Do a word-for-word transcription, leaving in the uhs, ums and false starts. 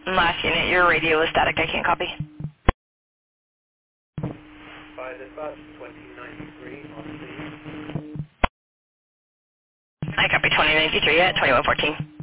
Last unit, your radio is static. I can't copy. By dispatch twenty ninety-three on C. I copy twenty ninety-three at twenty-one fourteen.